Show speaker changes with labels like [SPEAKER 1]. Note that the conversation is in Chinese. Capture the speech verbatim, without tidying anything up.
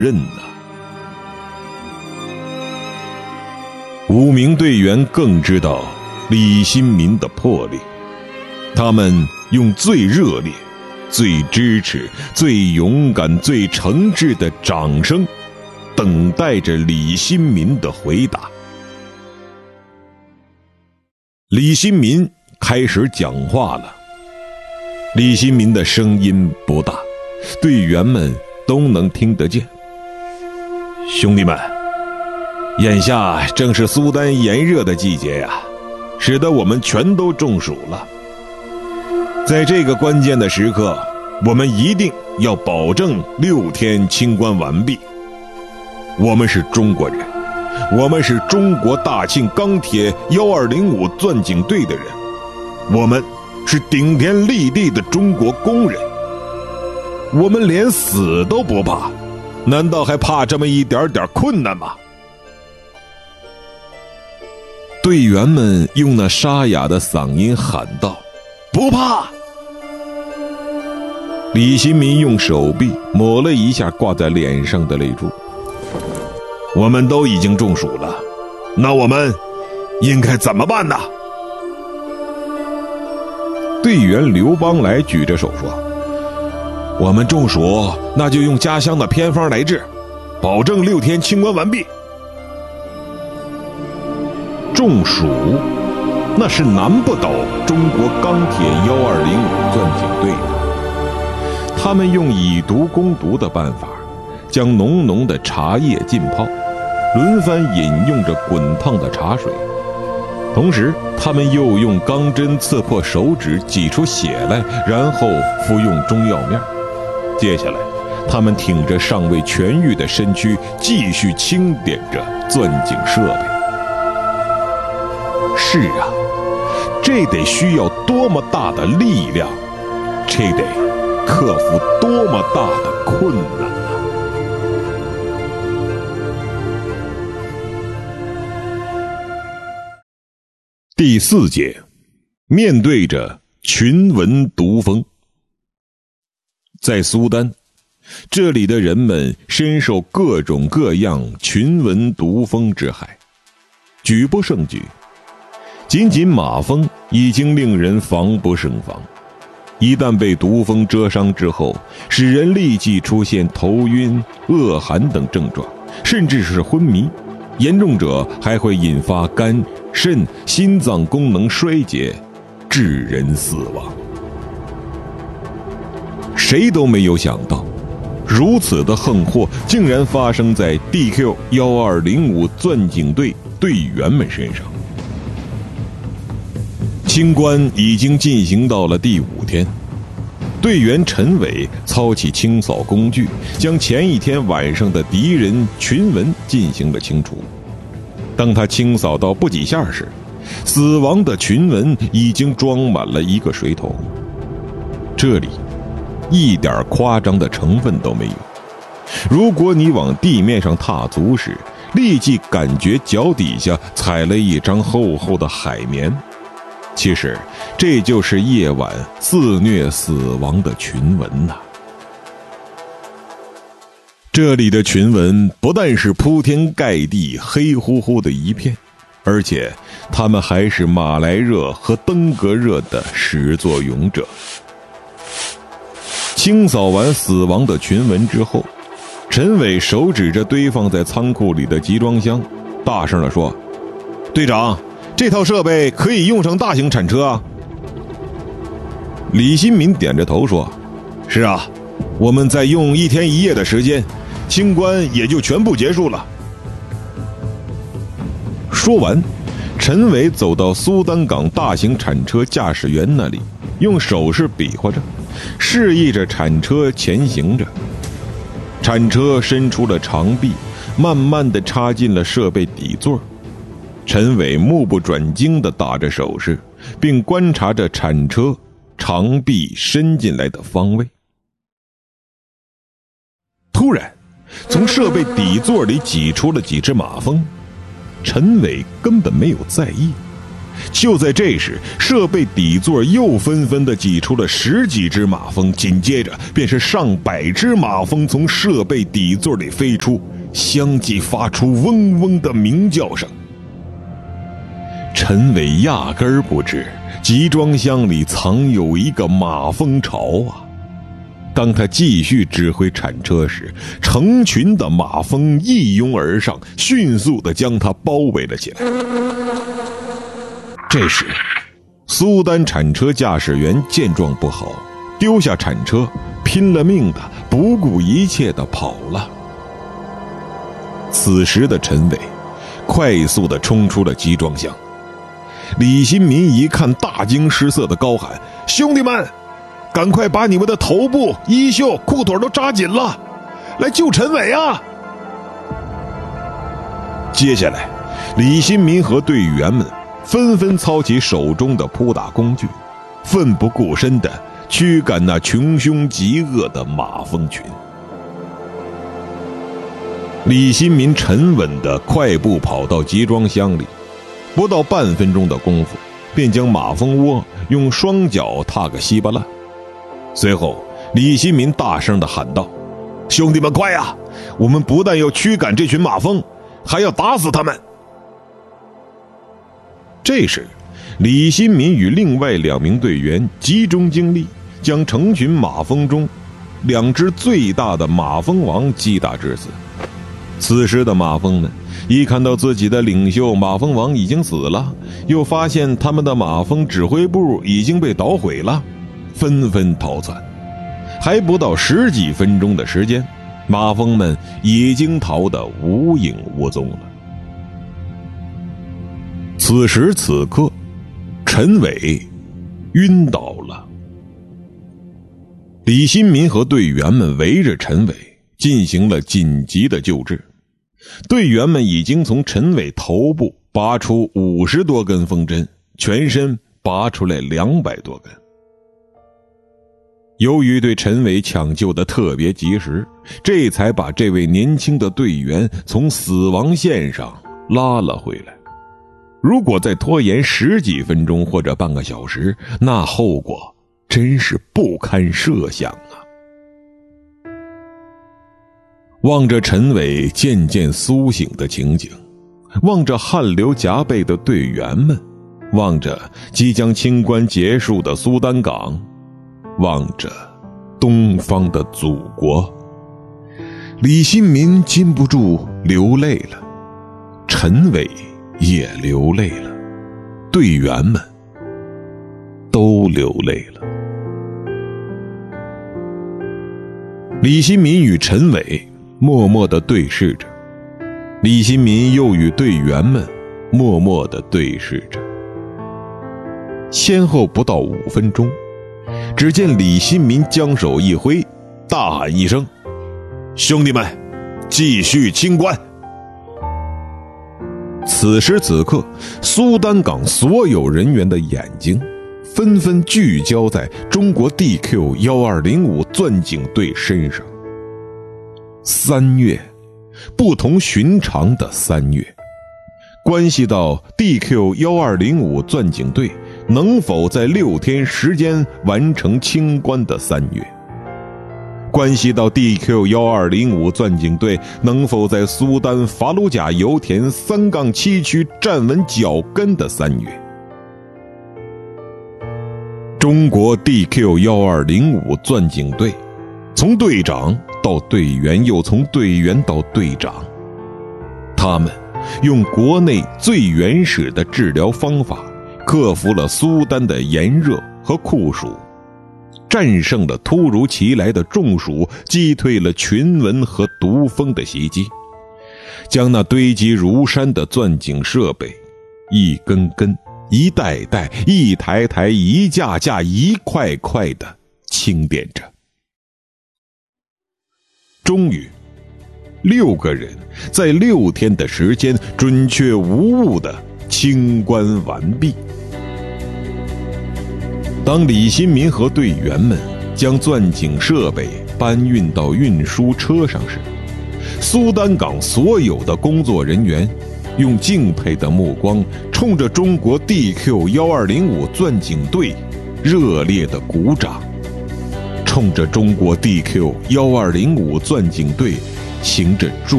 [SPEAKER 1] 任呐。五名队员更知道李新民的魄力，他们用最热烈、最支持、最勇敢、最诚挚的掌声，等待着李新民的回答。李新民开始讲话了。李新民的声音不大，队员们都能听得见。兄弟们，眼下正是苏丹炎热的季节呀，使得我们全都中暑了。在这个关键的时刻，我们一定要保证六天清关完毕。我们是中国人，我们是中国大庆钢铁一二零五钻井队的人，我们是顶天立地的中国工人，我们连死都不怕，难道还怕这么一点点困难吗？队员们用那沙哑的嗓音喊道：不怕！李新民用手臂抹了一下挂在脸上的泪珠。我们都已经中暑了，那我们应该怎么办呢？队员刘邦来举着手说：我们中暑，那就用家乡的偏方来治，保证六天清关完毕。中暑，那是难不倒中国钢铁一二零五钻井队的。他们用以毒攻毒的办法，将浓浓的茶叶浸泡，轮番饮用着滚烫的茶水，同时他们又用钢针刺破手指挤出血来，然后服用中药面。接下来他们挺着尚未痊愈的身躯，继续清点着钻井设备。是啊，这得需要多么大的力量，这得克服多么大的困难啊！第四节，面对着群蚊毒蜂。在苏丹，这里的人们深受各种各样群蚊毒蜂之害，举不胜举。仅仅马蜂已经令人防不胜防，一旦被毒蜂蛰伤之后，使人立即出现头晕、恶寒等症状，甚至是昏迷，严重者还会引发肝、肾、心脏功能衰竭，致人死亡。谁都没有想到，如此的横祸竟然发生在 D Q 一二零五钻井队队员们身上。清关已经进行到了第五天，队员陈伟操起清扫工具，将前一天晚上的敌人群蚊进行了清除。当他清扫到不几下时，死亡的群蚊已经装满了一个水桶。这里一点夸张的成分都没有。如果你往地面上踏足时，立即感觉脚底下踩了一张厚厚的海绵。其实这就是夜晚肆虐死亡的群蚊呐、啊。这里的群蚊不但是铺天盖地黑乎乎的一片，而且他们还是马来热和登革热的始作俑者。清扫完死亡的群蚊之后，陈伟手指着堆放在仓库里的集装箱，大声地说：队长，这套设备可以用上大型铲车啊。李新民点着头说：是啊，我们再用一天一夜的时间，清关也就全部结束了。说完，陈伟走到苏丹港大型铲车驾驶员那里，用手势比划着，示意着铲车前行着。铲车伸出了长臂，慢慢地插进了设备底座。陈伟目不转睛地打着手势，并观察着铲车长臂伸进来的方位。突然，从设备底座里挤出了几只马蜂，陈伟根本没有在意。 就在这时，设备底座又纷纷地挤出了十几只马蜂，紧接着便是上百只马蜂从设备底座里飞出，相继发出嗡嗡的鸣叫声。陈伟压根儿不知集装箱里藏有一个马蜂巢啊！当他继续指挥铲车时，成群的马蜂一拥而上，迅速地将他包围了起来。这时，苏丹铲车驾驶员见状不好，丢下铲车，拼了命的不顾一切的跑了。此时的陈伟快速的冲出了集装箱。李新民一看，大惊失色的高喊：兄弟们，赶快把你们的头部、衣袖、裤腿都扎紧了，来救陈伟啊！接下来，李新民和队员们纷纷操起手中的扑打工具，奋不顾身地驱赶那穷凶极恶的马蜂群。李新民沉稳地快步跑到集装箱里，不到半分钟的功夫，便将马蜂窝用双脚踏个稀巴烂。随后，李新民大声地喊道：兄弟们快呀，我们不但要驱赶这群马蜂，还要打死他们！这时，李新民与另外两名队员集中精力，将成群马蜂中两只最大的马蜂王击打致死。此时的马蜂们一看到自己的领袖马蜂王已经死了，又发现他们的马蜂指挥部已经被捣毁了，纷纷逃窜。还不到十几分钟的时间，马蜂们已经逃得无影无踪了。此时此刻，陈伟晕倒了。李新民和队员们围着陈伟进行了紧急的救治。队员们已经从陈伟头部拔出五十多根风针，全身拔出来两百多根。由于对陈伟抢救的特别及时，这才把这位年轻的队员从死亡线上拉了回来。如果再拖延十几分钟或者半个小时，那后果真是不堪设想啊！望着陈伟渐渐苏醒的情景，望着汗流浃背的队员们，望着即将清关结束的苏丹港，望着东方的祖国，李新民禁不住流泪了，陈伟也流泪了，队员们都流泪了。李新民与陈伟默默地对视着，李新民又与队员们默默地对视着。先后不到五分钟，只见李新民将手一挥，大喊一声：兄弟们，继续清关！此时此刻，苏丹港所有人员的眼睛纷纷聚焦在中国 D Q 一二零五 钻井队身上。三月，不同寻常的三月，关系到 D Q 一二零五 钻井队能否在六天时间完成清关的三月，关系到 D Q 一二零五 钻井队能否在苏丹法鲁贾油田三杠七区站稳脚跟的三月。中国 D Q 一二零五 钻井队从队长到队员，又从队员到队长，他们用国内最原始的治疗方法克服了苏丹的炎热和酷暑，战胜了突如其来的中暑，击退了群蚊和毒蜂的袭击，将那堆积如山的钻井设备一根根、一代代、一台台、一架架、一块块的清点着。终于，六个人在六天的时间准确无误地清关完毕。当李新民和队员们将钻井设备搬运到运输车上时，苏丹港所有的工作人员用敬佩的目光冲着中国 D Q 一二零五钻井队热烈的鼓掌，冲着中国 D Q 一二零五钻井队行着祝